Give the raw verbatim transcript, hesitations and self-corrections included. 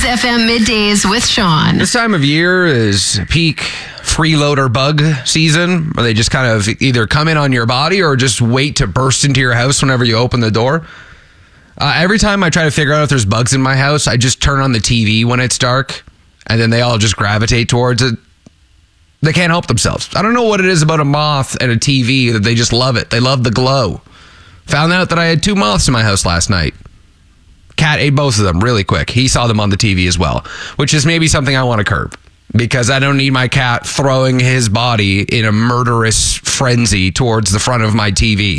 Kiss F M Middays with Sean. This time of year is peak freeloader bug season, where they just kind of either come in on your body or just wait to burst into your house whenever you open the door. Uh, every time I try to figure out if there's bugs in my house, I just turn on the T V when it's dark, and then they all just gravitate towards it. They can't help themselves. I don't know what it is about a moth and a T V that they just love it. They love the glow. Found out that I had two moths in my house last night. Cat ate both of them really quick. He saw them on the T V as well, which is maybe something I want to curb, because I don't need my cat throwing his body in a murderous frenzy towards the front of my T V.